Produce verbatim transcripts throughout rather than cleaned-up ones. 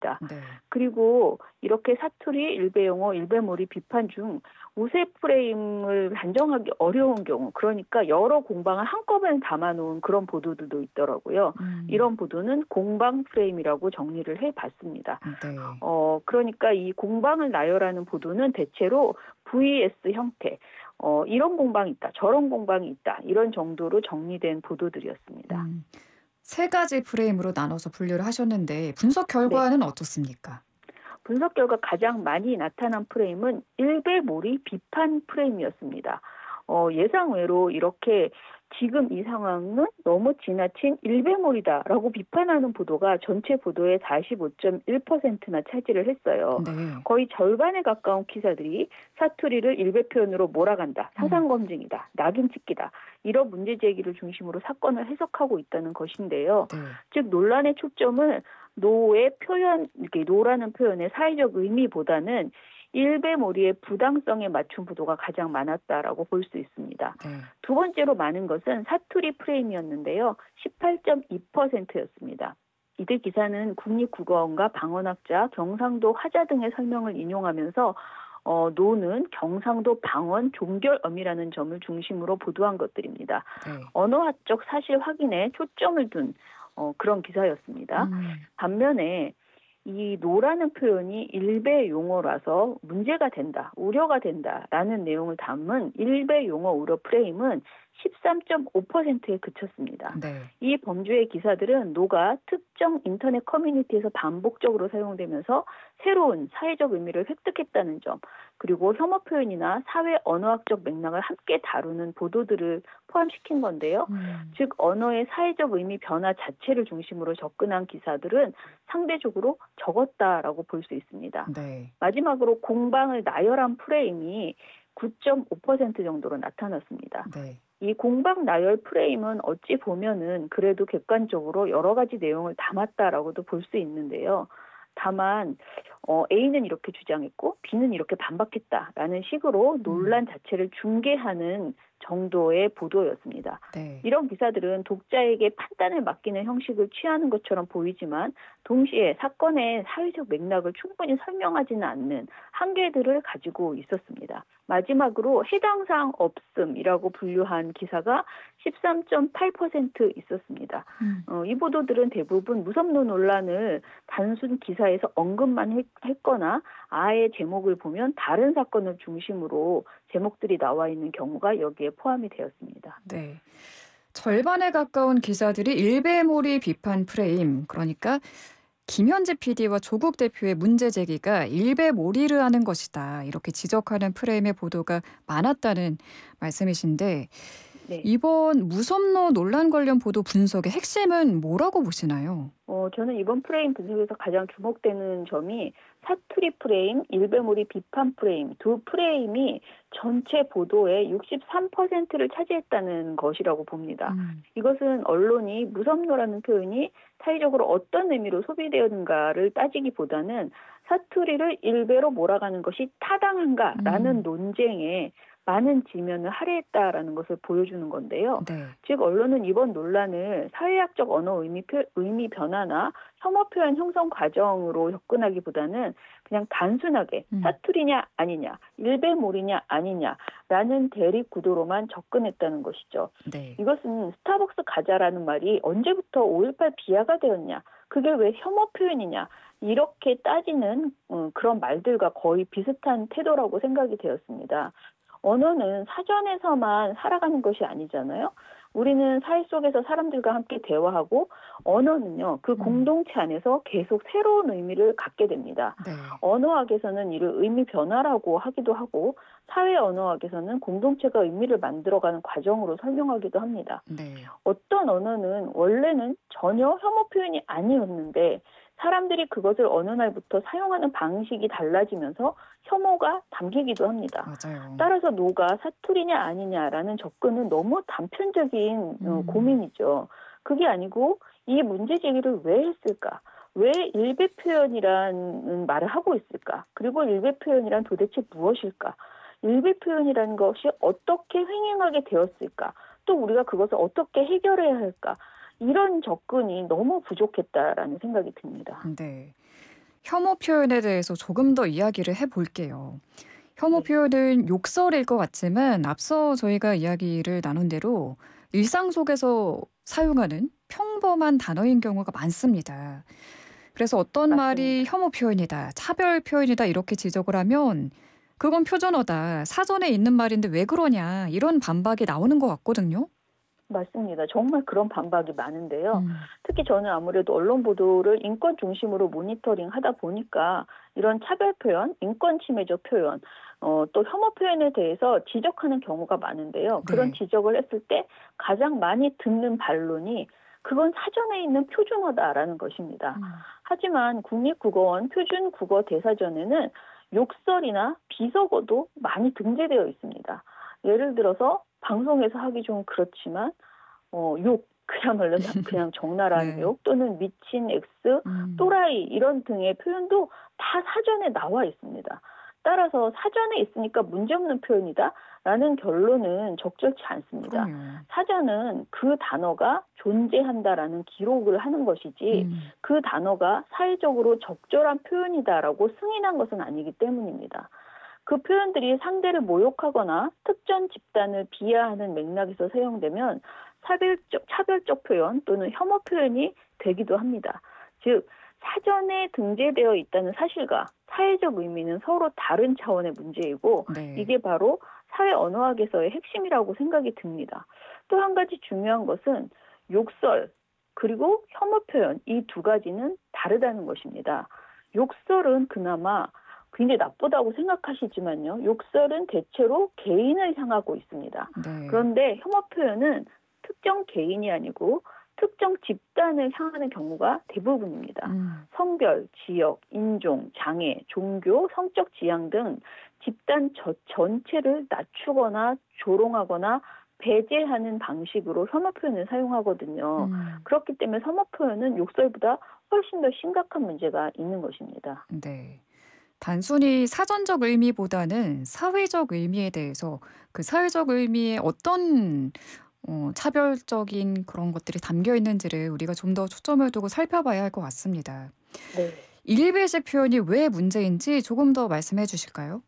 있습니다. 네. 그리고 이렇게 사투리, 일베용어, 일베몰이 비판 중 우세 프레임을 단정하기 어려운 경우, 그러니까 여러 공방을 한꺼번에 담아놓은 그런 보도들도 있더라고요. 음. 이런 보도는 공방 프레임이라고 정리를 해봤습니다. 네. 어, 그러니까 이 공방을 나열하는 보도는 대체로 브이에스 형태, 어, 이런 공방이 있다, 저런 공방이 있다, 이런 정도로 정리된 보도들이었습니다. 음. 세 가지 프레임으로 나눠서 분류를 하셨는데 분석 네. 결과는 어떻습니까? 분석 결과 가장 많이 나타난 프레임은 일베몰이 비판 프레임이었습니다. 어, 예상외로 이렇게 지금 이 상황은 너무 지나친 일베몰이다라고 비판하는 보도가 전체 보도의 사십오 점 일 퍼센트나 차지를 했어요. 네. 거의 절반에 가까운 기사들이 사투리를 일베 표현으로 몰아간다, 음. 사상검증이다, 낙인 찍기다, 이런 문제 제기를 중심으로 사건을 해석하고 있다는 것인데요. 네. 즉 논란의 초점을 노의 표현, 이렇게 노라는 표현의 사회적 의미보다는 일베몰이의 부당성에 맞춘 보도가 가장 많았다라고 볼 수 있습니다. 네. 두 번째로 많은 것은 사투리 프레임이었는데요. 십팔 점 이 퍼센트였습니다. 이들 기사는 국립국어원과 방언학자, 경상도 화자 등의 설명을 인용하면서 어, 노는 경상도 방언 종결어미라는 점을 중심으로 보도한 것들입니다. 네. 언어학적 사실 확인에 초점을 둔 어, 그런 기사였습니다. 음. 반면에 이 노라는 표현이 일베 용어라서 문제가 된다, 우려가 된다라는 내용을 담은 일베 용어 우려 프레임은 십삼 점 오 퍼센트에 그쳤습니다. 네. 이 범주의 기사들은 노가 특정 인터넷 커뮤니티에서 반복적으로 사용되면서 새로운 사회적 의미를 획득했다는 점, 그리고 혐오 표현이나 사회 언어학적 맥락을 함께 다루는 보도들을 포함시킨 건데요. 음. 즉 언어의 사회적 의미 변화 자체를 중심으로 접근한 기사들은 상대적으로 적었다라고 볼 수 있습니다. 네. 마지막으로 공방을 나열한 프레임이 구 점 오 퍼센트 정도로 나타났습니다. 네. 이 공방 나열 프레임은 어찌 보면은 그래도 객관적으로 여러 가지 내용을 담았다라고도 볼 수 있는데요. 다만 어, A는 이렇게 주장했고 B는 이렇게 반박했다라는 식으로 음. 논란 자체를 중계하는 정도의 보도였습니다. 네. 이런 기사들은 독자에게 판단을 맡기는 형식을 취하는 것처럼 보이지만 동시에 사건의 사회적 맥락을 충분히 설명하지는 않는 한계들을 가지고 있었습니다. 마지막으로 해당 사항 없음이라고 분류한 기사가 십삼 점 팔 퍼센트 있었습니다. 음. 어, 이 보도들은 대부분 무섭노 논란을 단순 기사에서 언급만 했, 했거나 아예 제목을 보면 다른 사건을 중심으로 제목들이 나와 있는 경우가 여기에 포함이 되었습니다. 네. 절반에 가까운 기사들이 일베몰이 비판 프레임, 그러니까 김현지 피디와 조국 대표의 문제 제기가 일베몰이를 하는 것이다, 이렇게 지적하는 프레임의 보도가 많았다는 말씀이신데 네. 이번 무섭노 논란 관련 보도 분석의 핵심은 뭐라고 보시나요? 어, 저는 이번 프레임 분석에서 가장 주목되는 점이 사투리 프레임, 일베몰이 비판 프레임, 두 프레임이 전체 보도의 육십삼 퍼센트를 차지했다는 것이라고 봅니다. 음. 이것은 언론이 무섭노라는 표현이 사회적으로 어떤 의미로 소비되었는가를 따지기보다는 사투리를 일베로 몰아가는 것이 타당한가라는 음. 논쟁에 많은 지면을 할애했다라는 것을 보여주는 건데요. 네. 즉 언론은 이번 논란을 사회학적 언어 의미, 표, 의미 변화나 혐오 표현 형성 과정으로 접근하기보다는 그냥 단순하게 음. 사투리냐 아니냐, 일베몰이냐 아니냐라는 대립 구도로만 접근했다는 것이죠. 네. 이것은 스타벅스 가자라는 말이 언제부터 오일팔 비하가 되었냐, 그게 왜 혐오 표현이냐, 이렇게 따지는 그런 말들과 거의 비슷한 태도라고 생각이 되었습니다. 언어는 사전에서만 살아가는 것이 아니잖아요. 우리는 사회 속에서 사람들과 함께 대화하고 언어는요, 그 음. 공동체 안에서 계속 새로운 의미를 갖게 됩니다. 네. 언어학에서는 이를 의미 변화라고 하기도 하고 사회 언어학에서는 공동체가 의미를 만들어가는 과정으로 설명하기도 합니다. 네. 어떤 언어는 원래는 전혀 혐오 표현이 아니었는데 사람들이 그것을 어느 날부터 사용하는 방식이 달라지면서 혐오가 담기기도 합니다. 맞아요. 따라서 노가 사투리냐 아니냐라는 접근은 너무 단편적인 어, 음. 고민이죠. 그게 아니고 이 문제 제기를 왜 했을까? 왜 일베 표현이라는 말을 하고 있을까? 그리고 일베 표현이란 도대체 무엇일까? 일베 표현이라는 것이 어떻게 횡행하게 되었을까? 또 우리가 그것을 어떻게 해결해야 할까? 이런 접근이 너무 부족했다라는 생각이 듭니다. 네. 혐오 표현에 대해서 조금 더 이야기를 해볼게요. 혐오 네, 표현은 욕설일 것 같지만 앞서 저희가 이야기를 나눈 대로 일상 속에서 사용하는 평범한 단어인 경우가 많습니다. 그래서 어떤 말이 맞습니다. 혐오 표현이다, 차별 표현이다 이렇게 지적을 하면 그건 표준어다, 사전에 있는 말인데 왜 그러냐 이런 반박이 나오는 것 같거든요. 맞습니다. 정말 그런 반박이 많은데요. 음, 특히 저는 아무래도 언론 보도를 인권 중심으로 모니터링 하다 보니까 이런 차별 표현, 인권 침해적 표현, 어, 또 혐오 표현에 대해서 지적하는 경우가 많은데요. 그런 네. 지적을 했을 때 가장 많이 듣는 반론이 그건 사전에 있는 표준어다라는 것입니다. 음, 하지만 국립국어원 표준국어 대사전에는 욕설이나 비속어도 많이 등재되어 있습니다. 예를 들어서 방송에서 하기 좀 그렇지만 어, 욕, 그야말로 그냥 적나라한 네. 욕 또는 미친 X, 음, 또라이 이런 등의 표현도 다 사전에 나와 있습니다. 따라서 사전에 있으니까 문제없는 표현이다라는 결론은 적절치 않습니다. 그럼요. 사전은 그 단어가 존재한다라는 기록을 하는 것이지 음, 그 단어가 사회적으로 적절한 표현이다라고 승인한 것은 아니기 때문입니다. 그 표현들이 상대를 모욕하거나 특정 집단을 비하하는 맥락에서 사용되면 차별적, 차별적 표현 또는 혐오 표현이 되기도 합니다. 즉, 사전에 등재되어 있다는 사실과 사회적 의미는 서로 다른 차원의 문제이고 네. 이게 바로 사회 언어학에서의 핵심이라고 생각이 듭니다. 또 한 가지 중요한 것은 욕설 그리고 혐오 표현 이 두 가지는 다르다는 것입니다. 욕설은 그나마 굉장히 나쁘다고 생각하시지만요. 욕설은 대체로 개인을 향하고 있습니다. 네. 그런데 혐오 표현은 특정 개인이 아니고 특정 집단을 향하는 경우가 대부분입니다. 음, 성별, 지역, 인종, 장애, 종교, 성적 지향 등 집단 저, 전체를 낮추거나 조롱하거나 배제하는 방식으로 혐오 표현을 사용하거든요. 음, 그렇기 때문에 혐오 표현은 욕설보다 훨씬 더 심각한 문제가 있는 것입니다. 네. 단순히 사전적 의미보다는 사회적 의미에 대해서 그 사회적 의미에 어떤 어, 차별적인 그런 것들이 담겨 있는지를 우리가 좀 더 초점을 두고 살펴봐야 할 것 같습니다. 네. 일베식 표현이 왜 문제인지 조금 더 말씀해 주실까요?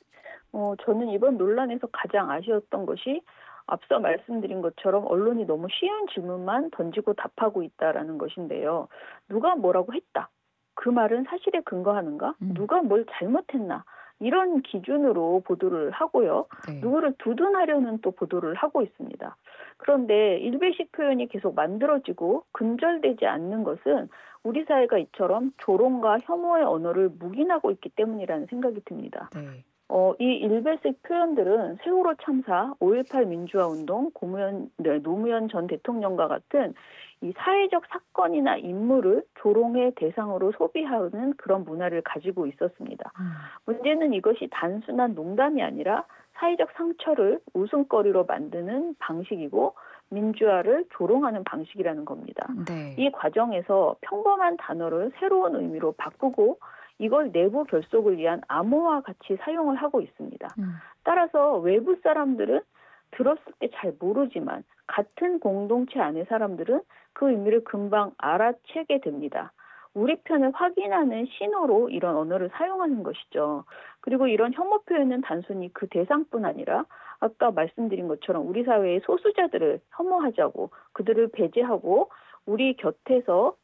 어, 저는 이번 논란에서 가장 아쉬웠던 것이 앞서 말씀드린 것처럼 언론이 너무 쉬운 질문만 던지고 답하고 있다라는 것인데요. 누가 뭐라고 했다. 그 말은 사실에 근거하는가? 음, 누가 뭘 잘못했나? 이런 기준으로 보도를 하고요. 네. 누구를 두둔하려는 또 보도를 하고 있습니다. 그런데 일배식 표현이 계속 만들어지고 근절되지 않는 것은 우리 사회가 이처럼 조롱과 혐오의 언어를 묵인하고 있기 때문이라는 생각이 듭니다. 네. 어, 이 일베식 표현들은 세월호 참사, 오일팔 민주화 운동, 고무현, 네, 노무현 전 대통령과 같은 이 사회적 사건이나 인물을 조롱의 대상으로 소비하는 그런 문화를 가지고 있었습니다. 음, 문제는 이것이 단순한 농담이 아니라 사회적 상처를 웃음거리로 만드는 방식이고 민주화를 조롱하는 방식이라는 겁니다. 네. 이 과정에서 평범한 단어를 새로운 의미로 바꾸고 이걸 내부 결속을 위한 암호와 같이 사용을 하고 있습니다. 음, 따라서 외부 사람들은 들었을 때 잘 모르지만 같은 공동체 안의 사람들은 그 의미를 금방 알아채게 됩니다. 우리 편을 확인하는 신호로 이런 언어를 사용하는 것이죠. 그리고 이런 혐오 표현은 단순히 그 대상뿐 아니라 아까 말씀드린 것처럼 우리 사회의 소수자들을 혐오하자고 그들을 배제하고 우리 곁에서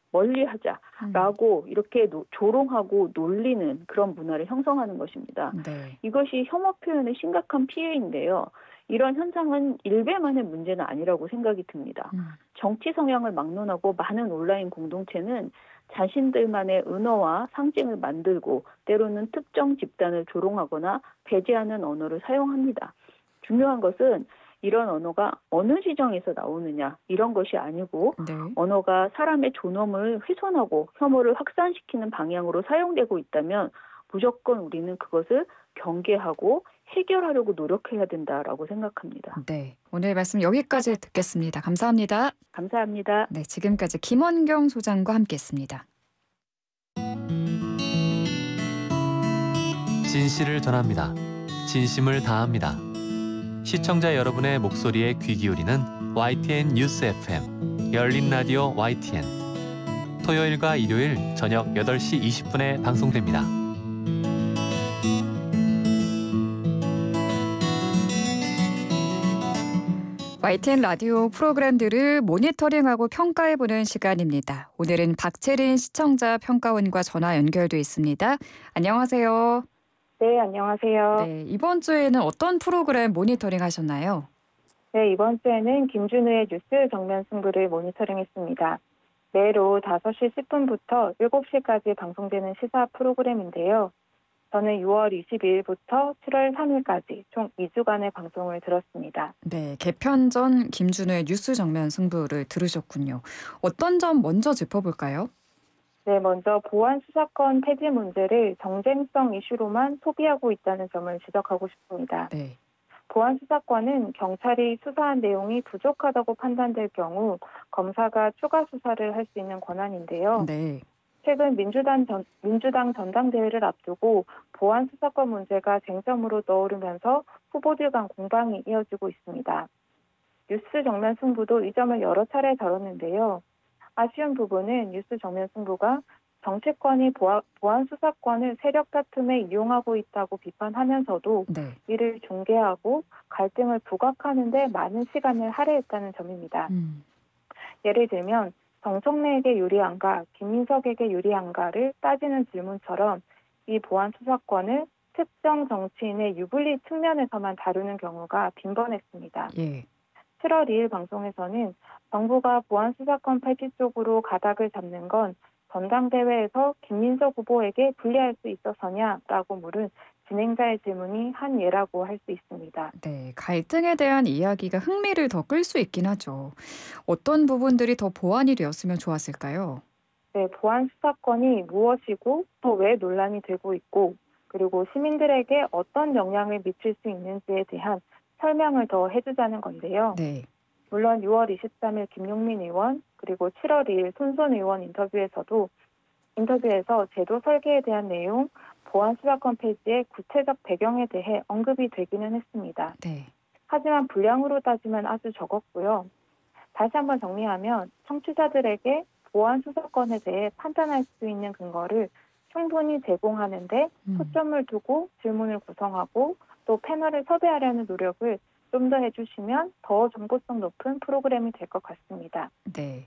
음, 멀리하자라고 이렇게 노, 조롱하고 놀리는 그런 문화를 형성하는 것입니다. 네. 이것이 혐오 표현의 심각한 피해인데요. 이런 현상은 일베만의 문제는 아니라고 생각이 듭니다. 음, 정치 성향을 막론하고 많은 온라인 공동체는 자신들만의 은어와 상징을 만들고 때로는 특정 집단을 조롱하거나 배제하는 언어를 사용합니다. 중요한 것은 이런 언어가 어느 지정에서 나오느냐 이런 것이 아니고 네. 언어가 사람의 존엄을 훼손하고 혐오를 확산시키는 방향으로 사용되고 있다면 무조건 우리는 그것을 경계하고 해결하려고 노력해야 된다라고 생각합니다. 네. 오늘 말씀 여기까지 듣겠습니다. 감사합니다. 감사합니다. 네, 지금까지 김원경 소장과 함께했습니다. 진실을 전합니다. 진심을 다합니다. 시청자 여러분의 목소리에 귀 기울이는 와이티엔 뉴스 에프엠 열린 라디오 와이티엔. 토요일과 일요일 저녁 여덟 시 이십 분에 방송됩니다. 와이티엔 라디오 프로그램들을 모니터링하고 평가해보는 시간입니다. 오늘은 박채린 시청자 평가원과 전화 연결돼 있습니다. 안녕하세요. 네, 안녕하세요. 네, 이번 주에는 어떤 프로그램 모니터링 하셨나요? 네, 이번 주에는 김준우의 뉴스 정면 승부를 모니터링했습니다. 매일 오후 다섯 시 십 분부터 일곱 시까지 방송되는 시사 프로그램인데요. 저는 유월 이십이일부터 칠월 삼일까지 총 이 주간의 방송을 들었습니다. 네, 개편 전 김준우의 뉴스 정면 승부를 들으셨군요. 어떤 점 먼저 짚어볼까요? 네, 먼저 보안 수사권 폐지 문제를 정쟁성 이슈로만 소비하고 있다는 점을 지적하고 싶습니다. 네. 보안 수사권은 경찰이 수사한 내용이 부족하다고 판단될 경우 검사가 추가 수사를 할 수 있는 권한인데요. 네. 최근 민주당, 전, 민주당 전당대회를 앞두고 보안 수사권 문제가 쟁점으로 떠오르면서 후보들 간 공방이 이어지고 있습니다. 뉴스 정면 승부도 이 점을 여러 차례 다뤘는데요. 아쉬운 부분은 뉴스 정면 승부가 정치권이 보안 수사권을 세력 다툼에 이용하고 있다고 비판하면서도 네. 이를 중계하고 갈등을 부각하는 데 많은 시간을 할애했다는 점입니다. 음. 예를 들면 정청래에게 유리한가, 김민석에게 유리한가를 따지는 질문처럼 이 보안 수사권을 특정 정치인의 유불리 측면에서만 다루는 경우가 빈번했습니다. 예. 칠월 이일 방송에서는 정부가 보안 수사권 폐지 쪽으로 가닥을 잡는 건 전당대회에서 김민석 후보에게 불리할 수 있어서냐라고 물은 진행자의 질문이 한 예라고 할 수 있습니다. 네, 갈등에 대한 이야기가 흥미를 더 끌 수 있긴 하죠. 어떤 부분들이 더 보완이 되었으면 좋았을까요? 네, 보안 수사권이 무엇이고 또 왜 논란이 되고 있고 그리고 시민들에게 어떤 영향을 미칠 수 있는지에 대한 설명을 더 해주자는 건데요. 네. 물론 유월 이십삼일 김용민 의원 그리고 칠월 이일 손선 의원 인터뷰에서도 인터뷰에서 제도 설계에 대한 내용, 보안 수사권 폐지의 구체적 배경에 대해 언급이 되기는 했습니다. 네. 하지만 분량으로 따지면 아주 적었고요. 다시 한번 정리하면 청취자들에게 보안 수사권에 대해 판단할 수 있는 근거를 충분히 제공하는데 음. 초점을 두고 질문을 구성하고 또 패널을 섭외하려는 노력을 좀 더 해주시면 더 정보성 높은 프로그램이 될 것 같습니다. 네.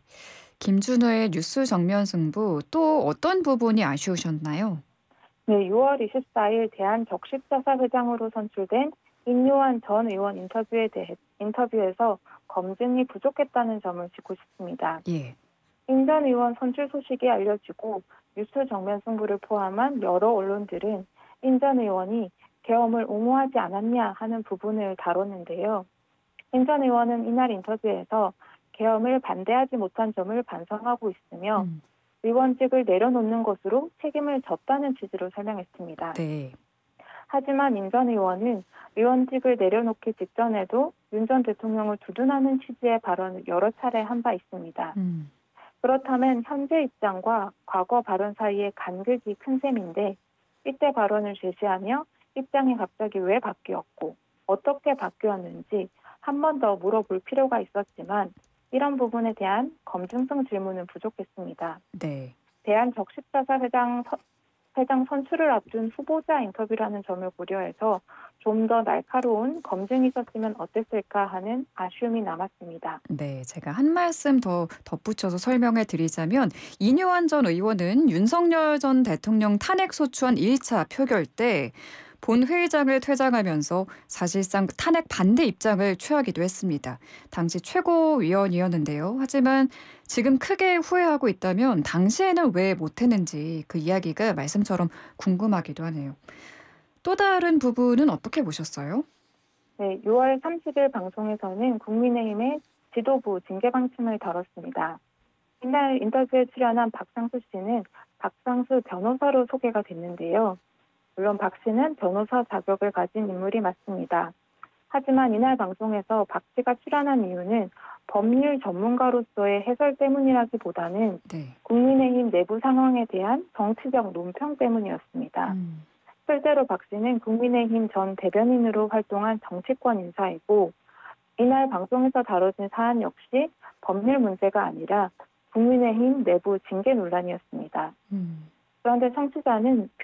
김준호의 뉴스 정면 승부 또 어떤 부분이 아쉬우셨나요? 네, 유월 이십사일 대한적십자사 회장으로 선출된 임요한 전 의원 인터뷰에 대해 인터뷰에서 검증이 부족했다는 점을 짚고 싶습니다. 예. 임 전 의원 선출 소식이 알려지고 뉴스 정면 승부를 포함한 여러 언론들은 임 전 의원이 계엄을 옹호하지 않았냐 하는 부분을 다뤘는데요. 임 전 의원은 이날 인터뷰에서 계엄을 반대하지 못한 점을 반성하고 있으며 음. 의원직을 내려놓는 것으로 책임을 졌다는 취지로 설명했습니다. 네. 하지만 임 전 의원은 의원직을 내려놓기 직전에도 윤 전 대통령을 두둔하는 취지의 발언을 여러 차례 한 바 있습니다. 음. 그렇다면 현재 입장과 과거 발언 사이의 간극이 큰 셈인데 이때 발언을 제시하며 입장이 갑자기 왜 바뀌었고 어떻게 바뀌었는지 한 번 더 물어볼 필요가 있었지만 이런 부분에 대한 검증성 질문은 부족했습니다. 네. 대한적십자사 회장, 회장 선출을 앞둔 후보자 인터뷰라는 점을 고려해서 좀 더 날카로운 검증이 있었으면 어땠을까 하는 아쉬움이 남았습니다. 네, 제가 한 말씀 더 덧붙여서 설명해 드리자면 이뇨한 전 의원은 윤석열 전 대통령 탄핵 소추안 일 차 표결 때 본회의장을 퇴장하면서 사실상 탄핵 반대 입장을 취하기도 했습니다. 당시 최고위원이었는데요. 하지만 지금 크게 후회하고 있다면 당시에는 왜 못했는지 그 이야기가 말씀처럼 궁금하기도 하네요. 또 다른 부분은 어떻게 보셨어요? 네, 유월 삼십일 방송에서는 국민의힘의 지도부 징계 방침을 다뤘습니다. 이날 인터뷰에 출연한 박상수 씨는 박상수 변호사로 소개가 됐는데요. 물론 박 씨는 변호사 자격을 가진 인물이 맞습니다. 하지만 이날 방송에서 박 씨가 출연한 이유는 법률 전문가로서의 해설 때문이라기보다는 네. 국민의힘 내부 상황에 대한 정치적 논평 때문이었습니다. 음. 실제로 박 씨는 국민의힘 전 대변인으로 활동한 정치권 인사이고 이날 방송에서 다뤄진 사안 역시 법률 문제가 아니라 국민의힘 내부 징계 논란이었습니다. 음. 그런데 청취자는